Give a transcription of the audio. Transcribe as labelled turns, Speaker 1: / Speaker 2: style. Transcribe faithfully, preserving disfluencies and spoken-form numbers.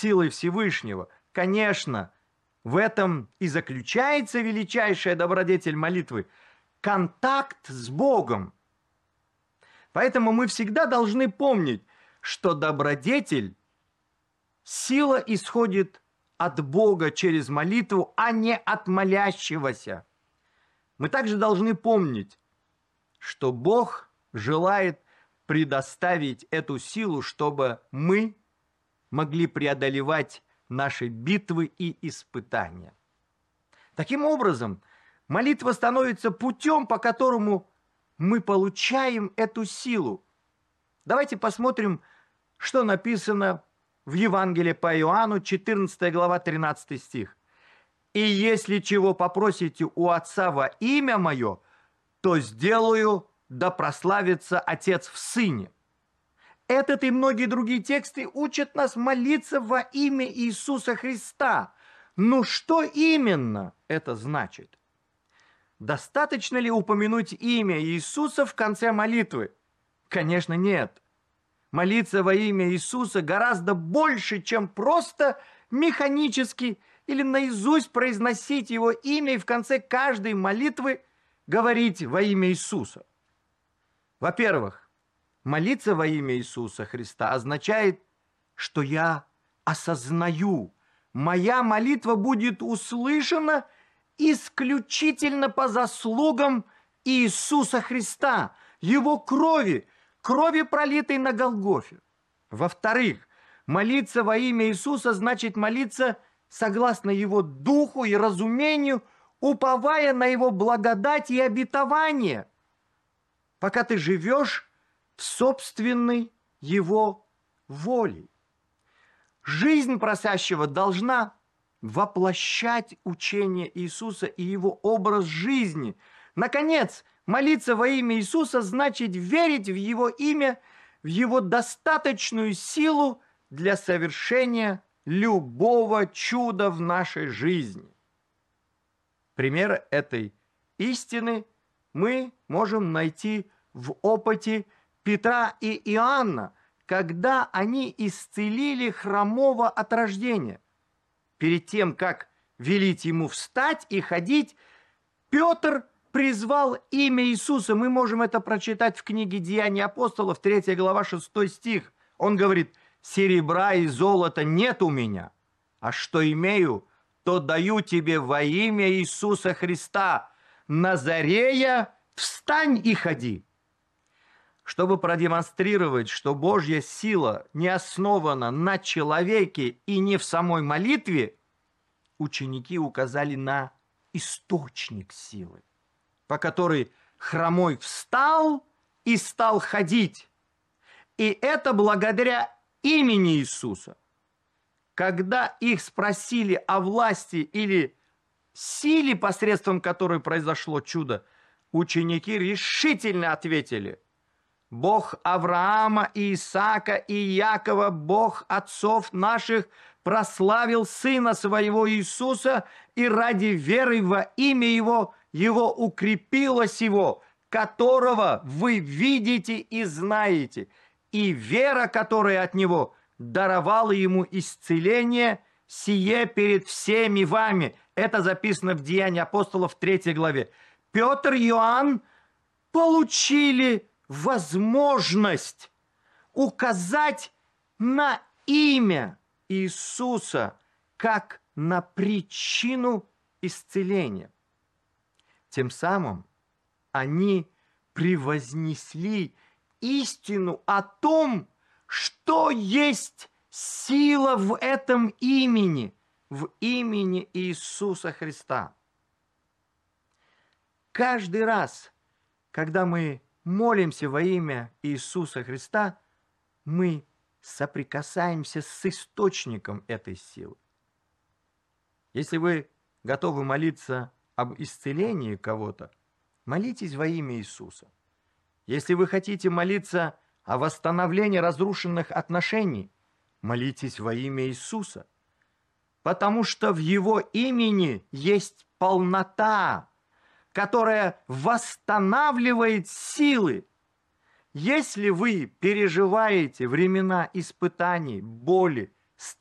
Speaker 1: силой Всевышнего. Конечно, в этом и заключается величайшая добродетель молитвы – контакт с Богом. Поэтому мы всегда должны помнить, что добродетель, сила исходит от Бога через молитву, а не от молящегося. Мы также должны помнить, что Бог желает предоставить эту силу, чтобы мы могли преодолевать наши битвы и испытания. Таким образом, молитва становится путем, по которому мы получаем эту силу. Давайте посмотрим, что написано в Евангелии по Иоанну, четырнадцатая глава, тринадцатый стих. «И если чего попросите у Отца во имя Мое, то сделаю, да прославится Отец в Сыне». Этот и многие другие тексты учат нас молиться во имя Иисуса Христа. Ну что именно это значит? Достаточно ли упомянуть имя Иисуса в конце молитвы? Конечно, нет. Молиться во имя Иисуса гораздо больше, чем просто механически или наизусть произносить Его имя и в конце каждой молитвы говорить во имя Иисуса. Во-первых, молиться во имя Иисуса Христа означает, что я осознаю, моя молитва будет услышана исключительно по заслугам Иисуса Христа, Его крови, крови, пролитой на Голгофе. Во-вторых, молиться во имя Иисуса значит молиться согласно Его духу и разумению, уповая на Его благодать и обетование, пока ты живешь в собственной Его воле. Жизнь просящего должна воплощать учение Иисуса и Его образ жизни. Наконец, молиться во имя Иисуса значит верить в Его имя, в Его достаточную силу для совершения любого чуда в нашей жизни. Пример этой истины мы можем найти в опыте Петра и Иоанна, когда они исцелили хромого от рождения. Перед тем, как велить ему встать и ходить, Петр призвал имя Иисуса. Мы можем это прочитать в книге «Деяния апостолов», третья глава, шестой стих. Он говорит: «Серебра и золота нет у меня, а что имею, то даю тебе во имя Иисуса Христа. Назарея, встань и ходи». Чтобы продемонстрировать, что Божья сила не основана на человеке и не в самой молитве, ученики указали на источник силы, по которой хромой встал и стал ходить. И это благодаря имени Иисуса. Когда их спросили о власти или силе, посредством которой произошло чудо, ученики решительно ответили: Бог Авраама, и Исаака и Якова, Бог отцов наших, прославил Сына Своего Иисуса, и ради веры во имя Его, Его укрепило сего, которого вы видите и знаете, и вера, которая от Него, даровала Ему исцеление, сие перед всеми вами. Это записано в Деянии апостолов, третьей главе. Петр и Иоанн получили возможность указать на имя Иисуса как на причину исцеления. Тем самым они превознесли истину о том, что есть сила в этом имени, в имени Иисуса Христа. Каждый раз, когда мы молимся во имя Иисуса Христа, мы соприкасаемся с источником этой силы. Если вы готовы молиться об исцелении кого-то, молитесь во имя Иисуса. Если вы хотите молиться о восстановлении разрушенных отношений, молитесь во имя Иисуса, потому что в Его имени есть полнота, которая восстанавливает силы. Если вы переживаете времена испытаний, боли,